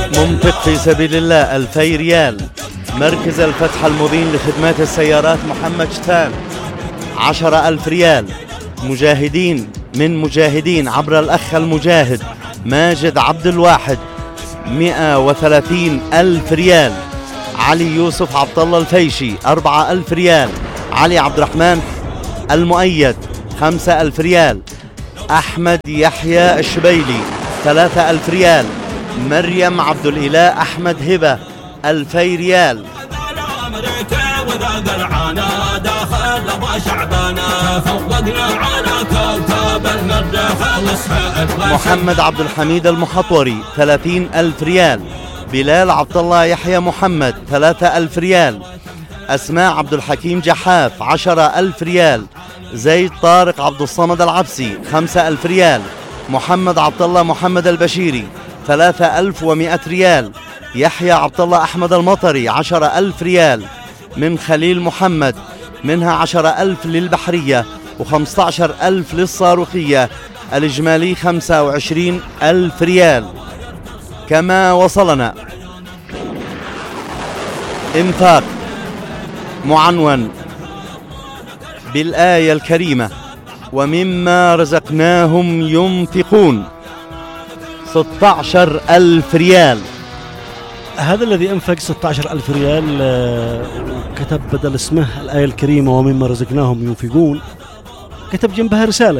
منفق في سبيل الله 2000 ريال. مركز الفتح المبين لخدمات السيارات محمد شتان 10,000 ريال. مجاهدين من مجاهدين عبر الأخ المجاهد ماجد عبد الواحد 130,000 ريال. علي يوسف عبد الله الفيشي 4,000 ريال. علي عبد الرحمن المؤيد 5,000 ريال. أحمد يحيى الشبيلي 3,000 ريال. مريم عبد الإله أحمد هبة 2,000 ريال. محمد عبد الحميد المحطوري 30,000 ريال. بلال عبد الله يحيى محمد 3,000 ريال. أسماء عبد الحكيم جحاف 10,000 ريال. زيد طارق عبد الصمد العبسي 5,000 ريال. محمد عبد الله محمد البشيري 3,100 ريال. يحيى عبد الله أحمد المطري 10,000 ريال. من خليل محمد منها 10,000 للبحرية و15,000 للصاروخية، الإجمالي 25,000 ريال. كما وصلنا إنفاق معنون بالآية الكريمة ومما رزقناهم ينفقون 16,000 ريال. هذا الذي أنفق 16,000 ريال كتب بدل اسمه الآية الكريمة ومما رزقناهم ينفقون، كتب جنبها رسالة،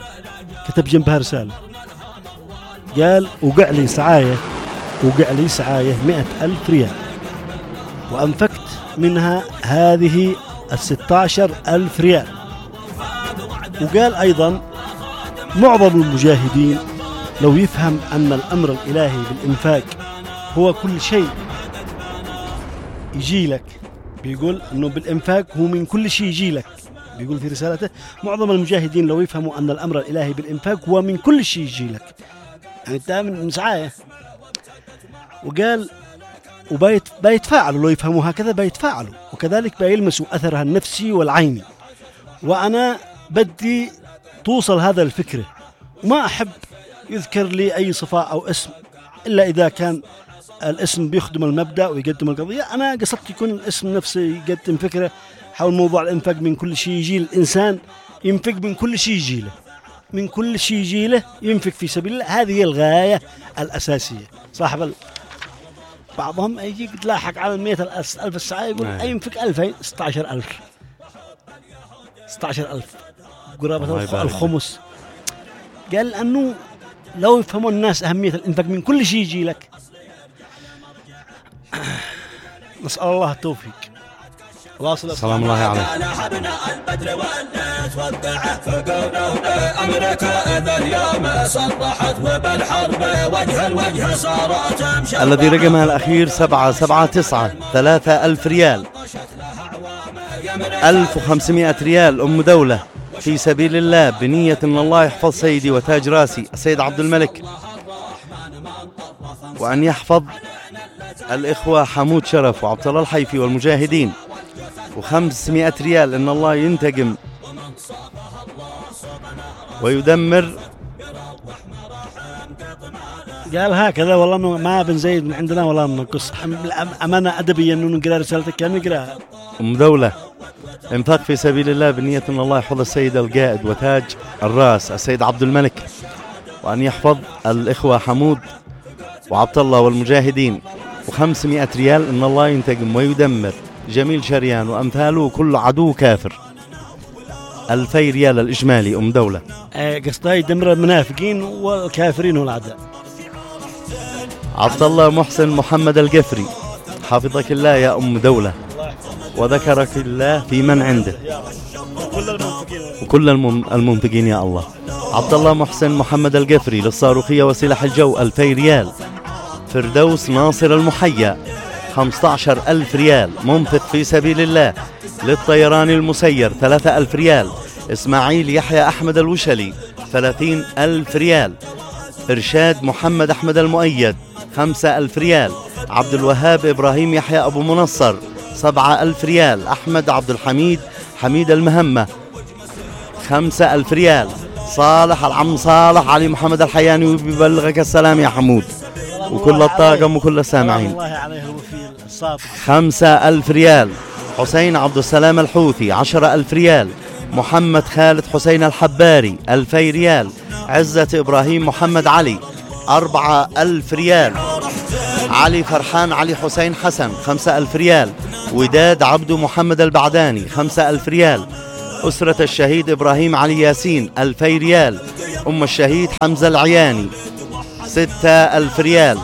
قال وقع لي سعاية 100,000 ريال وأنفقت منها هذه 16,000 ريال. وقال أيضا معظم المجاهدين لو يفهم أن الأمر الإلهي بالإنفاق هو كل شيء يجي لك، بيقول أنه بالإنفاق هو من كل شيء يجي لك، بيقول في رسالته معظم المجاهدين لو يفهموا أن الأمر الإلهي بالإنفاق هو من كل شيء يجي لك، يعني أنت من سعاية. وقال وبيتفاعلوا لو يفهموا هكذا بيتفاعلوا، وكذلك بيلمسوا أثرها النفسي والعيني. وأنا بدي توصل هذا الفكرة، وما أحب يذكر لي أي صفة أو اسم إلا إذا كان الاسم بيخدم المبدأ ويقدم القضية. أنا قصدت يكون الاسم نفسه يقدم فكرة حول موضوع الإنفاق. من كل شيء يجي الإنسان ينفق، من كل شيء يجي له ينفق في سبيل الله، هذه هي الغاية الأساسية. صاحب بعضهم يجي يتلاحق على 100,000 الساعة يقول ينفق 2,000 16,000 قرابة الخمس. قال أنه لو يفهموا الناس أهمية الإنفاق من كل شيء يجي لك. نسأل الله التوفيق. سلام الله عليك. الذي رقمها الأخير 779 3,000 ريال. 1,500 ريال أم دولة في سبيل الله بنية أن الله يحفظ سيدي وتاج راسي السيد عبد الملك، وأن يحفظ الإخوة حمود شرف وعبد الله الحيفي والمجاهدين. و500 ريال أن الله ينتقم ويدمر. قال هكذا والله ما بنزيد من عندنا ولا بنقص. أمانة أدبية أنه نقرأ رسالتك كان نقرأها. أم دولة انفاق في سبيل الله بنية أن الله يحفظ السيد القائد وتاج الراس السيد عبد الملك، وأن يحفظ الإخوة حمود وعبد الله والمجاهدين. و500 ريال أن الله ينتقم ويدمر جميل شريان وأمثاله وكل عدو كافر. 2,000 ريال الإجمالي أم دولة. قصده يدمر المنافقين والكافرين والأعداء. عبد الله محسن محمد القفري حفظك الله يا أم دولة وذكرك الله في من عنده وكل المنفقين يا الله. عبد الله محسن محمد القفري للصاروخية وسلاح الجو 2,000 ريال. فردوس ناصر المحيا 15,000 ريال منفق في سبيل الله. للطيران المسير 3,000 ريال. إسماعيل يحيى أحمد الوشلي 30,000 ريال. إرشاد محمد أحمد المؤيد 5,000 ريال. عبد الوهاب إبراهيم يحيى أبو منصر 7,000 ريال. أحمد عبد الحميد حميد المهمة 5,000 ريال. صالح العم صالح علي محمد الحياني وبيبلغك السلام يا حمود وكل الطاقم وكل السامعين. الله عليه الوفي الصادق. 5000 ريال حسين عبد السلام الحوثي. 10000 ريال محمد خالد حسين الحباري. 2000 ريال عزة إبراهيم محمد علي. 4000 ريال علي فرحان علي حسين حسن. 5000 ريال وداد عبدو محمد البعداني. 5000 ريال أسرة الشهيد إبراهيم علي ياسين. 2000 ريال أم الشهيد حمزة العياني. 6000 ريال